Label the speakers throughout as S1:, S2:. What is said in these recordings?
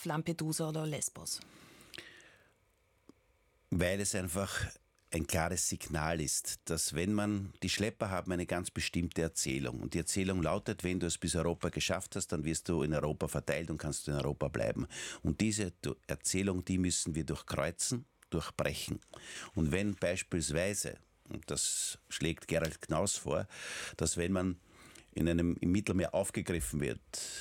S1: Lampedusa oder Lesbos?
S2: Weil es einfach ein klares Signal ist, dass die Schlepper haben eine ganz bestimmte Erzählung. Und die Erzählung lautet, wenn du es bis Europa geschafft hast, dann wirst du in Europa verteilt und kannst du in Europa bleiben. Und diese Erzählung, die müssen wir durchkreuzen, durchbrechen. Und wenn beispielsweise, und das schlägt Gerald Knaus vor, dass wenn man im Mittelmeer aufgegriffen wird,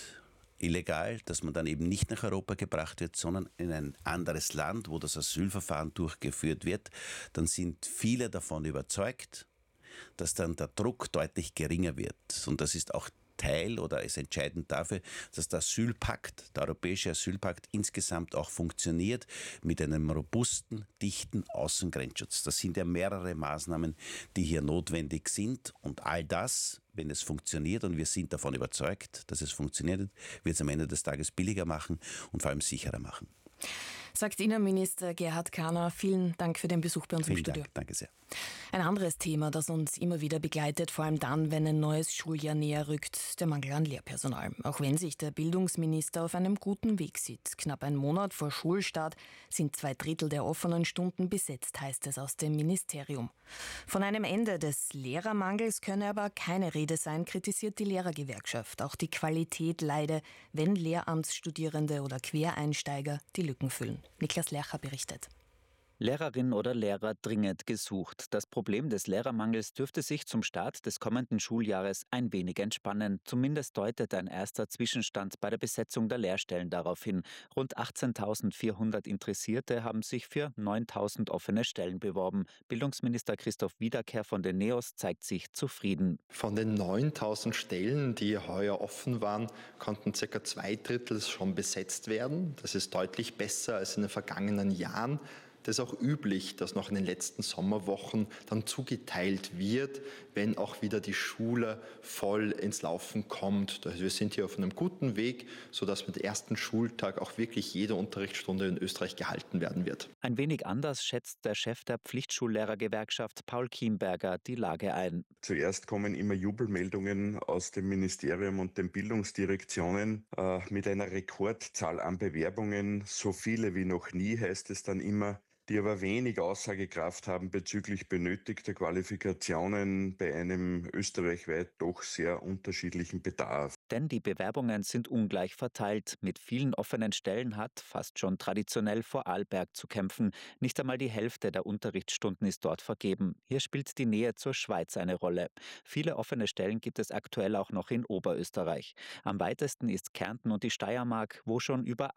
S2: illegal, dass man dann eben nicht nach Europa gebracht wird, sondern in ein anderes Land, wo das Asylverfahren durchgeführt wird, dann sind viele davon überzeugt, dass dann der Druck deutlich geringer wird. Und das ist auch Teil oder ist entscheidend dafür, dass der Asylpakt, der europäische Asylpakt insgesamt auch funktioniert mit einem robusten, dichten Außengrenzschutz. Das sind ja mehrere Maßnahmen, die hier notwendig sind und all das, wenn es funktioniert und wir sind davon überzeugt, dass es funktioniert, wird es am Ende des Tages billiger machen und vor allem sicherer machen.
S1: Sagt Innenminister Gerhard Kahner. Vielen Dank für den Besuch bei uns im Studio.
S2: Dank, danke sehr.
S1: Ein anderes Thema, das uns immer wieder begleitet, vor allem dann, wenn ein neues Schuljahr näher rückt, der Mangel an Lehrpersonal. Auch wenn sich der Bildungsminister auf einem guten Weg sieht. Knapp einen Monat vor Schulstart sind 2/3 der offenen Stunden besetzt, heißt es aus dem Ministerium. Von einem Ende des Lehrermangels könne aber keine Rede sein, kritisiert die Lehrergewerkschaft. Auch die Qualität leide, wenn Lehramtsstudierende oder Quereinsteiger die Lücken füllen. Niklas Lercher berichtet.
S3: Lehrerinnen oder Lehrer dringend gesucht. Das Problem des Lehrermangels dürfte sich zum Start des kommenden Schuljahres ein wenig entspannen. Zumindest deutet ein erster Zwischenstand bei der Besetzung der Lehrstellen darauf hin. Rund 18.400 Interessierte haben sich für 9.000 offene Stellen beworben. Bildungsminister Christoph Wiederkehr von den NEOS zeigt sich zufrieden.
S4: Von den 9.000 Stellen, die heuer offen waren, konnten ca. 2/3 schon besetzt werden. Das ist deutlich besser als in den vergangenen Jahren. Das ist auch üblich, dass noch in den letzten Sommerwochen dann zugeteilt wird, wenn auch wieder die Schule voll ins Laufen kommt. Also wir sind hier auf einem guten Weg, sodass mit dem ersten Schultag auch wirklich jede Unterrichtsstunde in Österreich gehalten werden wird.
S3: Ein wenig anders schätzt der Chef der Pflichtschullehrergewerkschaft Paul Kienberger die Lage ein.
S5: Zuerst kommen immer Jubelmeldungen aus dem Ministerium und den Bildungsdirektionen mit einer Rekordzahl an Bewerbungen. So viele wie noch nie, heißt es dann immer, die aber wenig Aussagekraft haben bezüglich benötigter Qualifikationen bei einem österreichweit doch sehr unterschiedlichen Bedarf.
S3: Denn die Bewerbungen sind ungleich verteilt. Mit vielen offenen Stellen hat fast schon traditionell Vorarlberg zu kämpfen. Nicht einmal die Hälfte der Unterrichtsstunden ist dort vergeben. Hier spielt die Nähe zur Schweiz eine Rolle. Viele offene Stellen gibt es aktuell auch noch in Oberösterreich. Am weitesten ist Kärnten und die Steiermark, wo schon über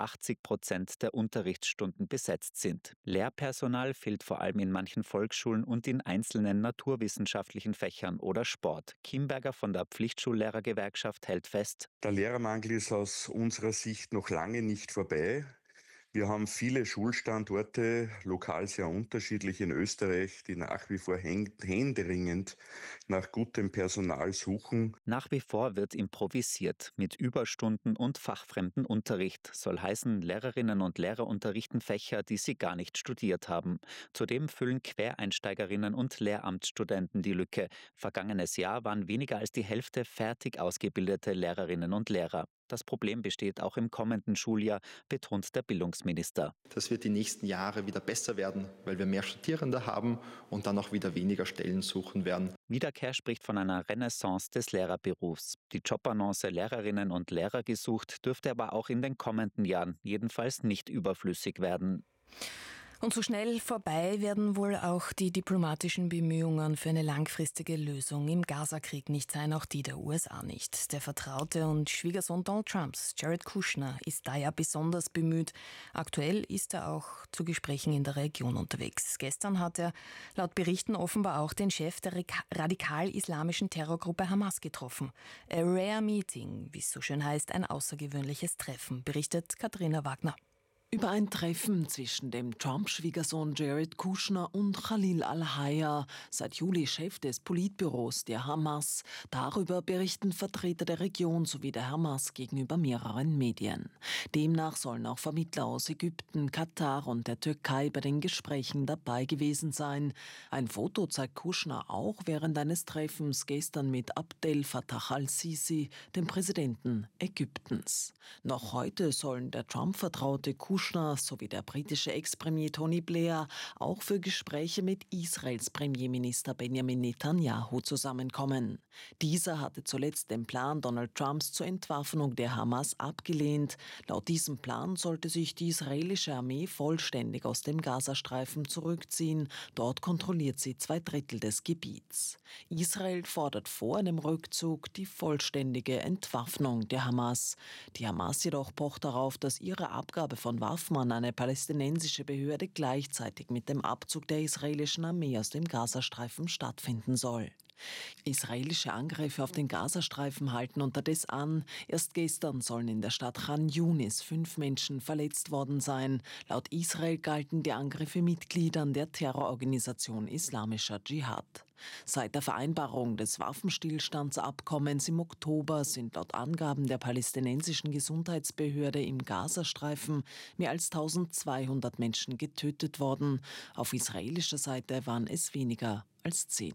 S3: 80% der Unterrichtsstunden besetzt sind. Lehrpersonal fehlt vor allem in manchen Volksschulen und in einzelnen naturwissenschaftlichen Fächern oder Sport. Kienberger von der Pflichtschullehrergewerkschaft hält fest:
S5: Der Lehrermangel ist aus unserer Sicht noch lange nicht vorbei. Wir haben viele Schulstandorte, lokal sehr unterschiedlich in Österreich, die nach wie vor händeringend nach gutem Personal suchen.
S3: Nach wie vor wird improvisiert mit Überstunden und fachfremden Unterricht. Soll heißen, Lehrerinnen und Lehrer unterrichten Fächer, die sie gar nicht studiert haben. Zudem füllen Quereinsteigerinnen und Lehramtsstudenten die Lücke. Vergangenes Jahr waren weniger als die Hälfte fertig ausgebildete Lehrerinnen und Lehrer. Das Problem besteht auch im kommenden Schuljahr, betont der Bildungsminister.
S4: Das wird die nächsten Jahre wieder besser werden, weil wir mehr Studierende haben und dann auch wieder weniger Stellen suchen werden.
S3: Wiederkehr spricht von einer Renaissance des Lehrerberufs. Die Jobannonce Lehrerinnen und Lehrer gesucht dürfte aber auch in den kommenden Jahren jedenfalls nicht überflüssig werden.
S1: Und so schnell vorbei werden wohl auch die diplomatischen Bemühungen für eine langfristige Lösung im Gaza-Krieg nicht sein, auch die der USA nicht. Der Vertraute und Schwiegersohn Donald Trumps, Jared Kushner, ist da ja besonders bemüht. Aktuell ist er auch zu Gesprächen in der Region unterwegs. Gestern hat er laut Berichten offenbar auch den Chef der radikal-islamischen Terrorgruppe Hamas getroffen. A rare meeting, wie es so schön heißt, ein außergewöhnliches Treffen, berichtet Katharina Wagner.
S6: Über ein Treffen zwischen dem Trump-Schwiegersohn Jared Kushner und Khalil al-Hayya, seit Juli Chef des Politbüros der Hamas. Darüber berichten Vertreter der Region sowie der Hamas gegenüber mehreren Medien. Demnach sollen auch Vermittler aus Ägypten, Katar und der Türkei bei den Gesprächen dabei gewesen sein. Ein Foto zeigt Kushner auch während eines Treffens gestern mit Abdel Fattah al-Sisi, dem Präsidenten Ägyptens. Noch heute sollen der Trump-Vertraute Kushner sowie der britische Ex-Premier Tony Blair auch für Gespräche mit Israels Premierminister Benjamin Netanyahu zusammenkommen. Dieser hatte zuletzt den Plan Donald Trumps zur Entwaffnung der Hamas abgelehnt. Laut diesem Plan sollte sich die israelische Armee vollständig aus dem Gazastreifen zurückziehen. Dort kontrolliert sie 2/3 des Gebiets. Israel fordert vor einem Rückzug die vollständige Entwaffnung der Hamas. Die Hamas jedoch pocht darauf, dass ihre Abgabe von Waffen an eine palästinensische Behörde gleichzeitig mit dem Abzug der israelischen Armee aus dem Gazastreifen stattfinden soll. Israelische Angriffe auf den Gazastreifen halten unterdessen an. Erst gestern sollen in der Stadt Khan Yunis 5 Menschen verletzt worden sein. Laut Israel galten die Angriffe Mitgliedern der Terrororganisation Islamischer Dschihad. Seit der Vereinbarung des Waffenstillstandsabkommens im Oktober sind laut Angaben der palästinensischen Gesundheitsbehörde im Gazastreifen mehr als 1200 Menschen getötet worden. Auf israelischer Seite waren es weniger als 10.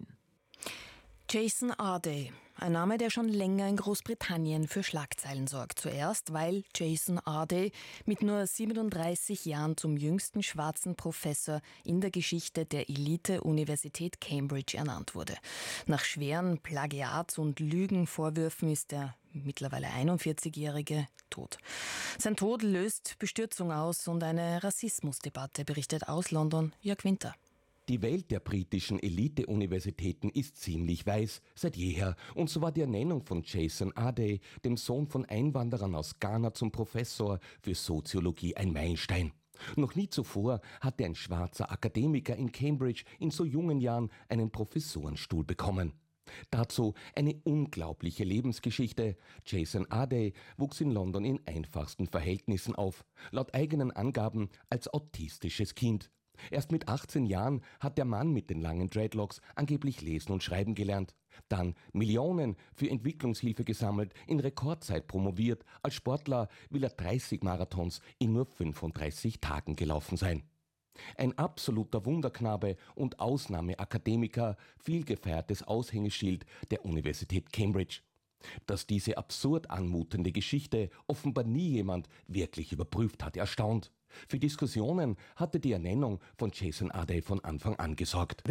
S1: Jason Arday, ein Name, der schon länger in Großbritannien für Schlagzeilen sorgt. Zuerst, weil Jason Arday mit nur 37 Jahren zum jüngsten schwarzen Professor in der Geschichte der Elite-Universität Cambridge ernannt wurde. Nach schweren Plagiats- und Lügenvorwürfen ist der mittlerweile 41-Jährige tot. Sein Tod löst Bestürzung aus und eine Rassismusdebatte, berichtet aus London Jörg Winter.
S7: Die Welt der britischen Elite-Universitäten ist ziemlich weiß, seit jeher. Und so war die Ernennung von Jason Arday, dem Sohn von Einwanderern aus Ghana, zum Professor für Soziologie ein Meilenstein. Noch nie zuvor hatte ein schwarzer Akademiker in Cambridge in so jungen Jahren einen Professorenstuhl bekommen. Dazu eine unglaubliche Lebensgeschichte. Jason Arday wuchs in London in einfachsten Verhältnissen auf, laut eigenen Angaben als autistisches Kind. Erst mit 18 Jahren hat der Mann mit den langen Dreadlocks angeblich lesen und schreiben gelernt. Dann Millionen für Entwicklungshilfe gesammelt, in Rekordzeit promoviert. Als Sportler will er 30 Marathons in nur 35 Tagen gelaufen sein. Ein absoluter Wunderknabe und Ausnahmeakademiker, viel gefeiertes Aushängeschild der Universität Cambridge. Dass diese absurd anmutende Geschichte offenbar nie jemand wirklich überprüft hat, erstaunt. Für Diskussionen hatte die Ernennung von Jason Arday von Anfang an gesorgt.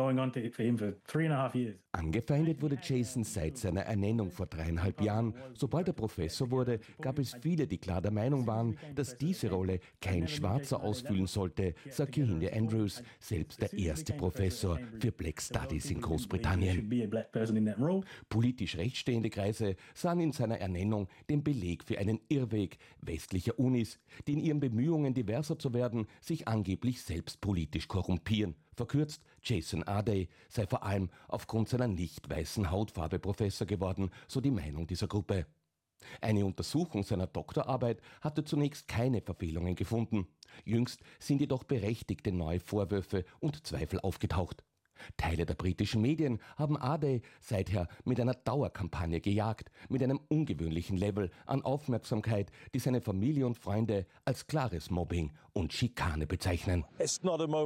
S7: Angefeindet wurde Jason seit seiner Ernennung vor 3,5 Jahren. Sobald er Professor wurde, gab es viele, die klar der Meinung waren, dass diese Rolle kein Schwarzer ausfüllen sollte, sagt Kehinde Andrews, selbst der erste Professor für Black Studies in Großbritannien. Politisch rechtsstehende Kreise sahen in seiner Ernennung den Beleg für einen Irrweg westlicher Unis, die in ihren Bemühungen, diverser zu werden, sich angeblich selbst politisch korrumpieren. Verkürzt, Jason Arday sei vor allem aufgrund seiner nicht weißen Hautfarbe Professor geworden, so die Meinung dieser Gruppe. Eine Untersuchung seiner Doktorarbeit hatte zunächst keine Verfehlungen gefunden. Jüngst sind jedoch berechtigte neue Vorwürfe und Zweifel aufgetaucht. Teile der britischen Medien haben Arday seither mit einer Dauerkampagne gejagt, mit einem ungewöhnlichen Level an Aufmerksamkeit, die seine Familie und Freunde als klares Mobbing und Schikane bezeichnen. Es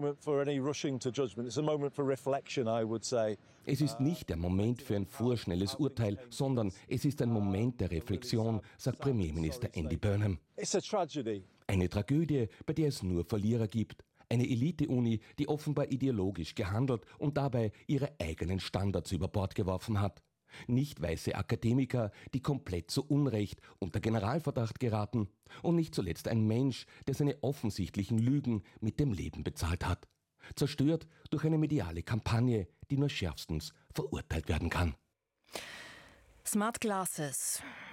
S7: ist nicht der Moment für ein vorschnelles Urteil, sondern es ist ein Moment der Reflexion, sagt Premierminister Andy Burnham. Eine Tragödie, bei der es nur Verlierer gibt. Eine Elite-Uni, die offenbar ideologisch gehandelt und dabei ihre eigenen Standards über Bord geworfen hat. Nicht weiße Akademiker, die komplett zu Unrecht unter Generalverdacht geraten. Und nicht zuletzt ein Mensch, der seine offensichtlichen Lügen mit dem Leben bezahlt hat. Zerstört durch eine mediale Kampagne, die nur schärfstens verurteilt werden kann.
S1: Smart Glasses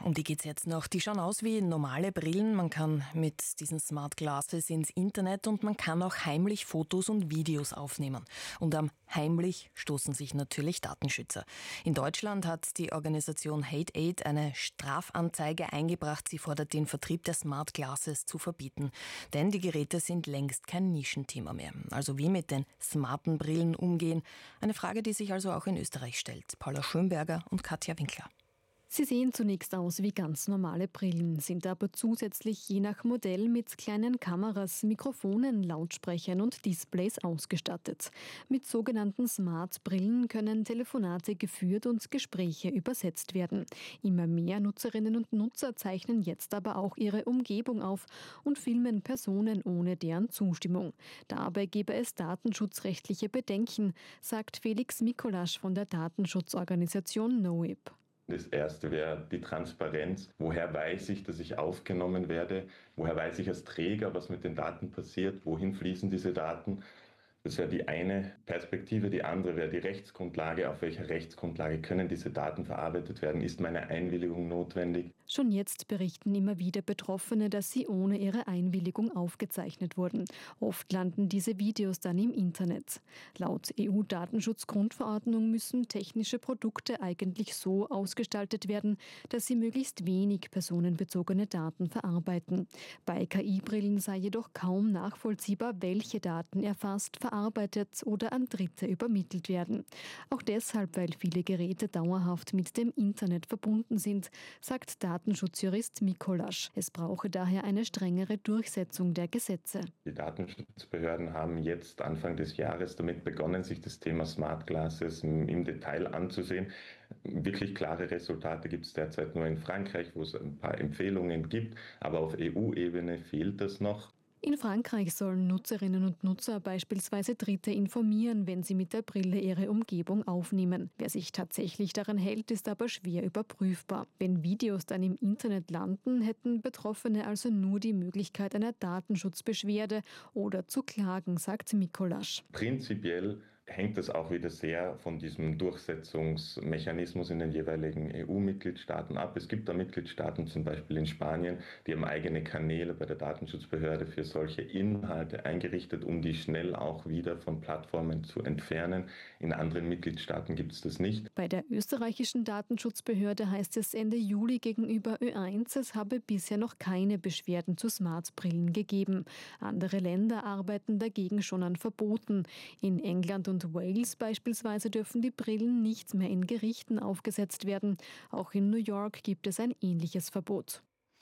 S1: Um die geht's jetzt noch. Die schauen aus wie normale Brillen. Man kann mit diesen Smart Glasses ins Internet und man kann auch heimlich Fotos und Videos aufnehmen. Und am heimlich stoßen sich natürlich Datenschützer. In Deutschland hat die Organisation Hate Aid eine Strafanzeige eingebracht. Sie fordert den Vertrieb der Smart Glasses zu verbieten. Denn die Geräte sind längst kein Nischenthema mehr. Also wie mit den smarten Brillen umgehen? Eine Frage, die sich also auch in Österreich stellt. Paula Schönberger und Katja Winkler.
S8: Sie sehen zunächst aus wie ganz normale Brillen, sind aber zusätzlich je nach Modell mit kleinen Kameras, Mikrofonen, Lautsprechern und Displays ausgestattet. Mit sogenannten Smart-Brillen können Telefonate geführt und Gespräche übersetzt werden. Immer mehr Nutzerinnen und Nutzer zeichnen jetzt aber auch ihre Umgebung auf und filmen Personen ohne deren Zustimmung. Dabei gebe es datenschutzrechtliche Bedenken, sagt Felix Mikolasch von der Datenschutzorganisation NoIP.
S9: Das erste wäre die Transparenz. Woher weiß ich, dass ich aufgenommen werde? Woher weiß ich als Träger, was mit den Daten passiert? Wohin fließen diese Daten? Das wäre die eine Perspektive. Die andere wäre die Rechtsgrundlage. Auf welcher Rechtsgrundlage können diese Daten verarbeitet werden? Ist meine Einwilligung notwendig?
S8: Schon jetzt berichten immer wieder Betroffene, dass sie ohne ihre Einwilligung aufgezeichnet wurden. Oft landen diese Videos dann im Internet. Laut EU-Datenschutzgrundverordnung müssen technische Produkte eigentlich so ausgestaltet werden, dass sie möglichst wenig personenbezogene Daten verarbeiten. Bei KI-Brillen sei jedoch kaum nachvollziehbar, welche Daten erfasst, verarbeitet oder an Dritte übermittelt werden. Auch deshalb, weil viele Geräte dauerhaft mit dem Internet verbunden sind, sagt Datenschutzjurist Mikolasch. Es brauche daher eine strengere Durchsetzung der Gesetze.
S9: Die Datenschutzbehörden haben jetzt Anfang des Jahres damit begonnen, sich das Thema Smart Glasses im Detail anzusehen. Wirklich klare Resultate gibt es derzeit nur in Frankreich, wo es ein paar Empfehlungen gibt, aber auf EU-Ebene fehlt das noch.
S8: In Frankreich sollen Nutzerinnen und Nutzer beispielsweise Dritte informieren, wenn sie mit der Brille ihre Umgebung aufnehmen. Wer sich tatsächlich daran hält, ist aber schwer überprüfbar. Wenn Videos dann im Internet landen, hätten Betroffene also nur die Möglichkeit einer Datenschutzbeschwerde oder zu klagen, sagt Mikolasch.
S9: Prinzipiell hängt es auch wieder sehr von diesem Durchsetzungsmechanismus in den jeweiligen EU-Mitgliedstaaten ab. Es gibt da Mitgliedstaaten, zum Beispiel in Spanien, die haben eigene Kanäle bei der Datenschutzbehörde für solche Inhalte eingerichtet, um die schnell auch wieder von Plattformen zu entfernen. In anderen Mitgliedstaaten gibt es das nicht.
S8: Bei der österreichischen Datenschutzbehörde heißt es Ende Juli gegenüber Ö1, es habe bisher noch keine Beschwerden zu Smartbrillen gegeben. Andere Länder arbeiten dagegen schon an Verboten. In England und Wales beispielsweise dürfen die Brillen nicht mehr in Gerichten aufgesetzt werden. Auch in New York gibt es ein ähnliches Verbot.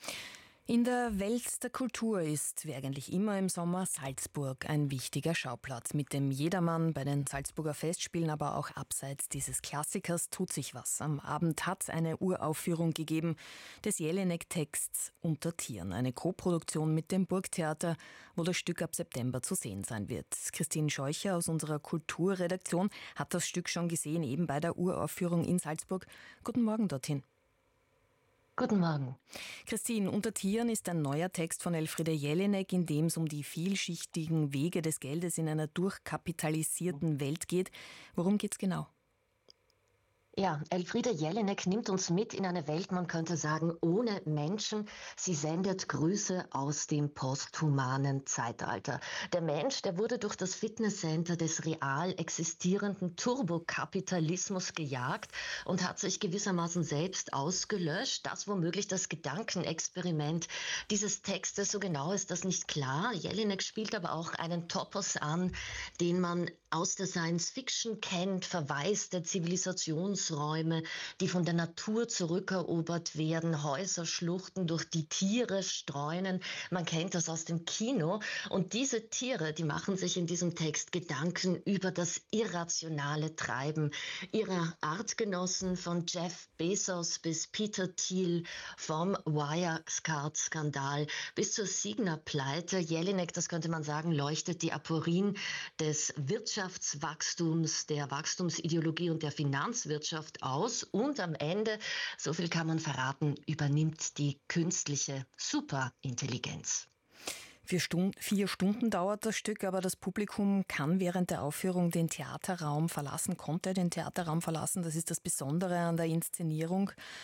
S1: In der Welt der Kultur ist, wie eigentlich immer im Sommer, Salzburg ein wichtiger Schauplatz. Mit dem Jedermann bei den Salzburger Festspielen, aber auch abseits dieses Klassikers tut sich was. Am Abend hat es eine Uraufführung gegeben des Jelinek-Texts Unter Tieren, eine Koproduktion mit dem Burgtheater, wo das Stück ab September zu sehen sein wird. Christine Scheucher aus unserer Kulturredaktion hat das Stück schon gesehen, eben bei der Uraufführung in Salzburg. Guten Morgen dorthin.
S10: Guten Morgen.
S1: Christine, Unter Tieren ist ein neuer Text von Elfriede Jelinek, in dem es um die vielschichtigen Wege des Geldes in einer durchkapitalisierten Welt geht. Worum geht's genau?
S10: Ja, Elfriede Jelinek nimmt uns mit in eine Welt, man könnte sagen, ohne Menschen. Sie sendet Grüße aus dem posthumanen Zeitalter. Der Mensch, der wurde durch das Fitnesscenter des real existierenden Turbokapitalismus gejagt und hat sich gewissermaßen selbst ausgelöscht. Das womöglich das Gedankenexperiment dieses Textes. So genau ist das nicht klar. Jelinek spielt aber auch einen Topos an, den man aus der Science-Fiction kennt, verwaiste Zivilisationsräume, die von der Natur zurückerobert werden, Häuserschluchten durch die Tiere streunen. Man kennt das aus dem Kino. Und diese Tiere, die machen sich in diesem Text Gedanken über das irrationale Treiben ihrer Artgenossen, von Jeff Bezos bis Peter Thiel, vom Wirecard-Skandal bis zur Signa-Pleite. Jelinek, das könnte man sagen, leuchtet die Aporien des Wirtschaftswachstums, der Wachstumsideologie und der Finanzwirtschaft aus. Und am Ende, so viel kann man verraten, übernimmt die künstliche Superintelligenz.
S1: 4 Stunden dauert das Stück, aber das Publikum kann während der Aufführung den Theaterraum verlassen, konnte den Theaterraum verlassen. Das ist das Besondere an der Inszenierung.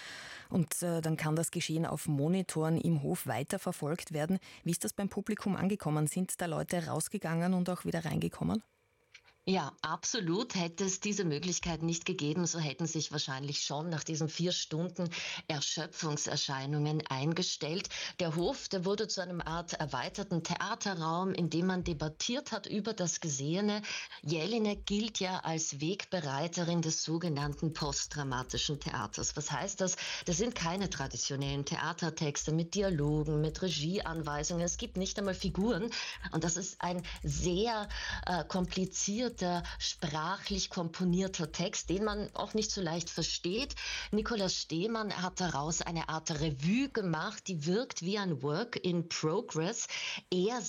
S1: Und dann kann das Geschehen auf Monitoren im Hof weiterverfolgt werden. Wie ist das beim Publikum angekommen? Sind da Leute rausgegangen und auch wieder reingekommen?
S10: Ja, absolut. Hätte es diese Möglichkeit nicht gegeben, so hätten sich wahrscheinlich schon nach diesen 4 Stunden Erschöpfungserscheinungen eingestellt. Der Hof, der wurde zu einem Art erweiterten Theaterraum, in dem man debattiert hat über das Gesehene. Jelinek gilt ja als Wegbereiterin des sogenannten postdramatischen Theaters. Was heißt das? Das sind keine traditionellen Theatertexte mit Dialogen, mit Regieanweisungen. Es gibt nicht einmal Figuren. Und das ist ein sehr komplizierter, sprachlich komponierter Text, den man auch nicht so leicht versteht. Nikolaus Stehmann hat daraus eine Art Revue gemacht, die wirkt wie ein Work in Progress. Er